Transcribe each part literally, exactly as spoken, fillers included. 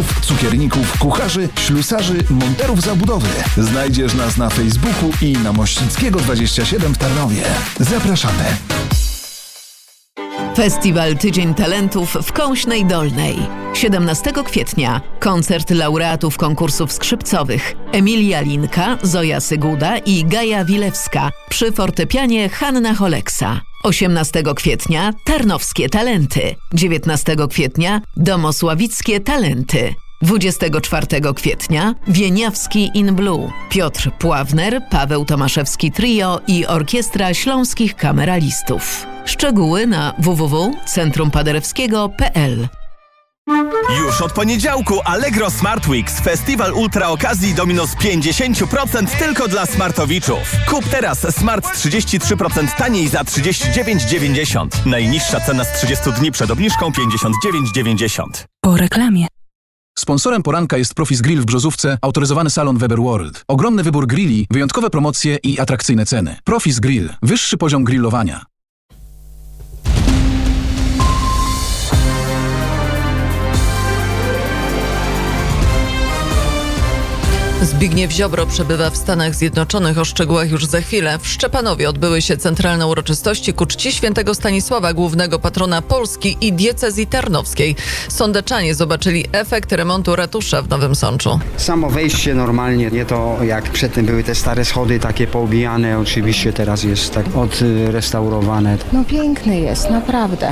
inżynierów, cukierników, kucharzy, ślusarzy, monterów zabudowy. Znajdziesz nas na Facebooku i na Mościckiego dwadzieścia siedem w Tarnowie. Zapraszamy. Festiwal Tydzień Talentów w Kąśnej Dolnej. siedemnastego kwietnia koncert laureatów konkursów skrzypcowych Emilia Linka, Zoja Syguda i Gaja Wilewska przy fortepianie Hanna Holeksa. osiemnastego kwietnia Tarnowskie Talenty. dziewiętnastego kwietnia Domosławickie Talenty. dwudziestego czwartego kwietnia Wieniawski in Blue, Piotr Pławner, Paweł Tomaszewski Trio i Orkiestra Śląskich Kameralistów. Szczegóły na w w w kropka centrum paderewskiego kropka p l. Już od poniedziałku Allegro Smart Weeks. Festiwal ultra okazji do minus pięćdziesiąt procent tylko dla smartowiczów. Kup teraz smart trzydzieści trzy procent taniej za trzydzieści dziewięć dziewięćdziesiąt. Najniższa cena z trzydziestu dni przed obniżką pięćdziesiąt dziewięć dziewięćdziesiąt. Po reklamie. Sponsorem poranka jest Profis Grill w Brzozówce, autoryzowany salon Weber World. Ogromny wybór grilli, wyjątkowe promocje i atrakcyjne ceny. Profis Grill. Wyższy poziom grillowania. Zbigniew Ziobro przebywa w Stanach Zjednoczonych. O szczegółach już za chwilę. W Szczepanowie odbyły się centralne uroczystości ku czci świętego Stanisława, głównego patrona Polski i diecezji tarnowskiej. Sądeczanie zobaczyli efekt remontu ratusza w Nowym Sączu. Samo wejście normalnie, nie to jak przedtem były te stare schody takie poobijane. Oczywiście teraz jest tak odrestaurowane. No piękny jest, naprawdę.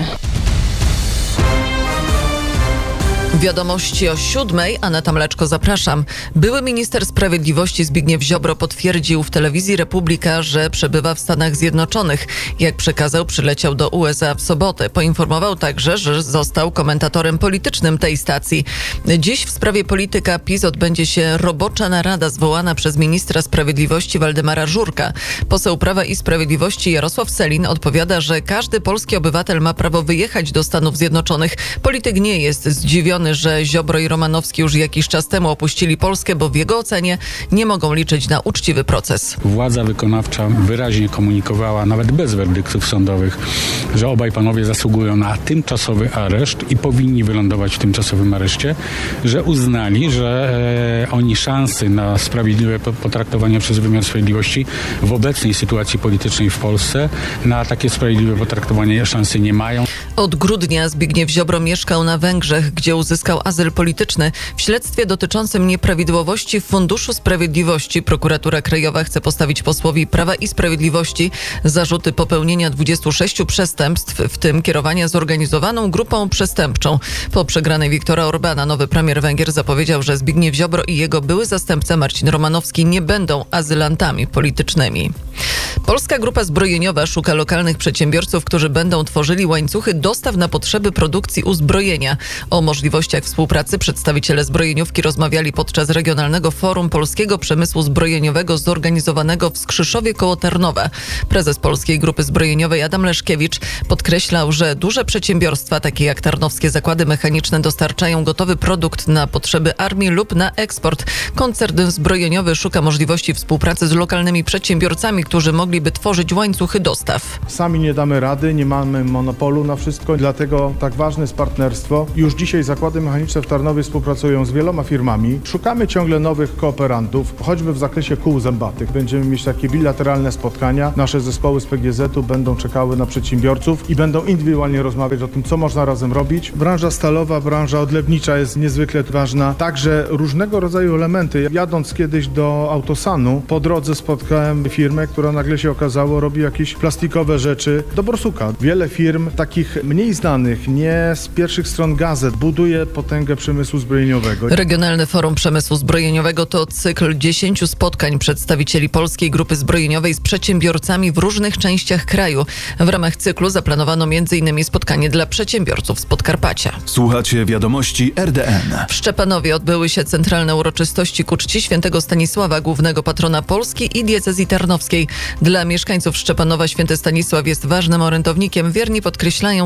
Wiadomości o siódmej. Aneta Mleczko, zapraszam. Były minister sprawiedliwości Zbigniew Ziobro potwierdził w telewizji Republika, że przebywa w Stanach Zjednoczonych. Jak przekazał, przyleciał do U S A w sobotę. Poinformował także, że został komentatorem politycznym tej stacji. Dziś w sprawie polityka PiS odbędzie się robocza narada zwołana przez ministra sprawiedliwości Waldemara Żurka. Poseł Prawa i Sprawiedliwości Jarosław Sellin odpowiada, że każdy polski obywatel ma prawo wyjechać do Stanów Zjednoczonych. Polityk nie jest zdziwiony, że Ziobro i Romanowski już jakiś czas temu opuścili Polskę, bo w jego ocenie nie mogą liczyć na uczciwy proces. Władza wykonawcza wyraźnie komunikowała, nawet bez werdyktów sądowych, że obaj panowie zasługują na tymczasowy areszt i powinni wylądować w tymczasowym areszcie, że uznali, że e, oni szansy na sprawiedliwe potraktowanie przez wymiar sprawiedliwości w obecnej sytuacji politycznej w Polsce na takie sprawiedliwe potraktowanie szansy nie mają. Od grudnia Zbigniew Ziobro mieszkał na Węgrzech, gdzie uzyskał azyl polityczny. W śledztwie dotyczącym nieprawidłowości w Funduszu Sprawiedliwości prokuratura krajowa chce postawić posłowi Prawa i Sprawiedliwości zarzuty popełnienia dwudziestu sześciu przestępstw, w tym kierowania zorganizowaną grupą przestępczą. Po przegranej Viktora Orbana nowy premier Węgier zapowiedział, że Zbigniew Ziobro i jego były zastępca Marcin Romanowski nie będą azylantami politycznymi. Polska Grupa Zbrojeniowa szuka lokalnych przedsiębiorców, którzy będą tworzyli łańcuchy dostaw na potrzeby produkcji uzbrojenia. O możliwościach współpracy przedstawiciele zbrojeniówki rozmawiali podczas Regionalnego Forum Polskiego Przemysłu Zbrojeniowego zorganizowanego w Skrzyszowie koło Tarnowa. Prezes Polskiej Grupy Zbrojeniowej Adam Leszkiewicz podkreślał, że duże przedsiębiorstwa, takie jak Tarnowskie Zakłady Mechaniczne, dostarczają gotowy produkt na potrzeby armii lub na eksport. Koncern zbrojeniowy szuka możliwości współpracy z lokalnymi przedsiębiorcami, którzy mogliby tworzyć łańcuchy dostaw. Sami nie damy rady, nie mamy monopolu na wszystko, dlatego tak ważne jest partnerstwo. Już dzisiaj Zakłady Mechaniczne w Tarnowie współpracują z wieloma firmami. Szukamy ciągle nowych kooperantów, choćby w zakresie kół zębatych. Będziemy mieć takie bilateralne spotkania. Nasze zespoły z P G Z u będą czekały na przedsiębiorców i będą indywidualnie rozmawiać o tym, co można razem robić. Branża stalowa, branża odlewnicza jest niezwykle ważna. Także różnego rodzaju elementy. Jadąc kiedyś do Autosanu, po drodze spotkałem firmę, która nagle się okazało, robi jakieś plastikowe rzeczy do borsuka. Wiele firm takich mniej znanych, nie z pierwszych stron gazet, buduje potęgę przemysłu zbrojeniowego. Regionalny Forum Przemysłu Zbrojeniowego to cykl dziesięciu spotkań przedstawicieli Polskiej Grupy Zbrojeniowej z przedsiębiorcami w różnych częściach kraju. W ramach cyklu zaplanowano między innymi spotkanie dla przedsiębiorców z Podkarpacia. Słuchacie wiadomości R D N. W Szczepanowie odbyły się centralne uroczystości ku czci świętego Stanisława, głównego patrona Polski i diecezji tarnowskiej. Dla mieszkańców Szczepanowa święty Stanisław jest ważnym orędownikiem. Wierni podkreślają,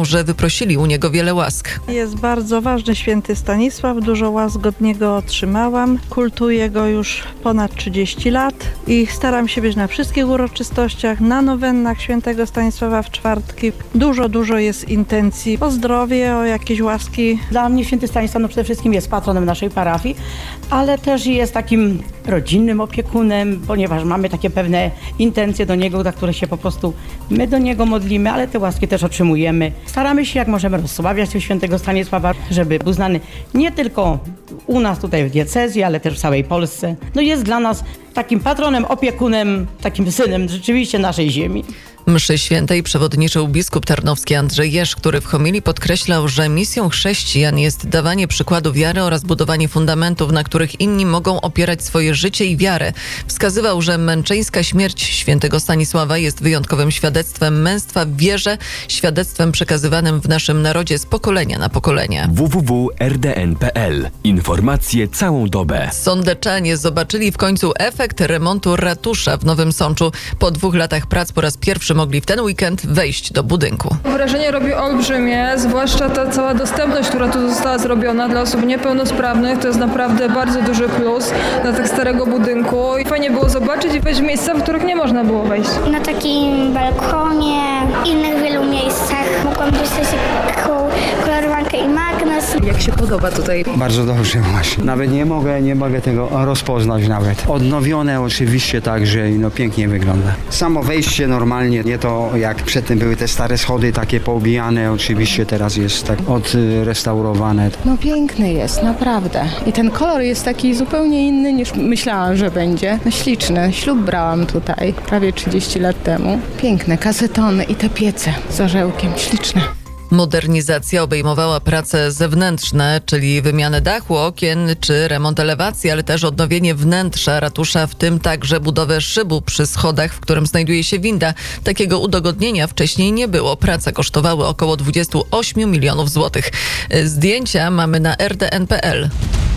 że wyprosili u niego wiele łask. Jest bardzo ważny święty Stanisław, dużo łask od niego otrzymałam. Kultuję go już ponad trzydzieści lat i staram się być na wszystkich uroczystościach, na nowennach świętego Stanisława w czwartki. Dużo, dużo jest intencji o zdrowie, o jakieś łaski. Dla mnie święty Stanisław no przede wszystkim jest patronem naszej parafii, ale też jest takim rodzinnym opiekunem, ponieważ mamy takie pewne intencje do niego, za które się po prostu my do niego modlimy, ale te łaski też otrzymujemy. Staramy się jak możemy rozsławiać tego świętego Stanisława, żeby był znany nie tylko u nas tutaj w diecezji, ale też w całej Polsce. No jest dla nas takim patronem, opiekunem, takim synem rzeczywiście naszej ziemi. Mszy świętej przewodniczył biskup tarnowski Andrzej Jerz, który w homilii podkreślał, że misją chrześcijan jest dawanie przykładu wiary oraz budowanie fundamentów, na których inni mogą opierać swoje życie i wiarę. Wskazywał, że męczeńska śmierć świętego Stanisława jest wyjątkowym świadectwem męstwa w wierze, świadectwem przekazywanym w naszym narodzie z pokolenia na pokolenie. w w w kropka r d n kropka p l. Informacje całą dobę. Sądeczanie zobaczyli w końcu efekt remontu ratusza w Nowym Sączu. Po dwóch latach prac po raz pierwszy mogli w ten weekend wejść do budynku. Wrażenie robi olbrzymie, zwłaszcza ta cała dostępność, która tu została zrobiona dla osób niepełnosprawnych. To jest naprawdę bardzo duży plus dla tak starego budynku. I fajnie było zobaczyć i wejść w miejsca, w których nie można było wejść. Na takim balkonie, innych wielu miejscach mogłam dostać taką kolorowankę i magnes. Jak się podoba tutaj? Bardzo dobrze właśnie. Nawet nie mogę, nie mogę tego rozpoznać nawet. Odnowione oczywiście tak, że no pięknie wygląda. Samo wejście normalnie, nie to jak przedtem były te stare schody takie poobijane, oczywiście teraz jest tak odrestaurowane. No piękny jest, naprawdę. I ten kolor jest taki zupełnie inny niż myślałam, że będzie. No śliczny. Ślub brałam tutaj prawie trzydzieści lat temu. Piękne kasetony i te piece z orzełkiem. Śliczne. Modernizacja obejmowała prace zewnętrzne, czyli wymianę dachu, okien czy remont elewacji, ale też odnowienie wnętrza ratusza, w tym także budowę szybu przy schodach, w którym znajduje się winda. Takiego udogodnienia wcześniej nie było. Prace kosztowały około dwadzieścia osiem milionów złotych. Zdjęcia mamy na r d n kropka p l.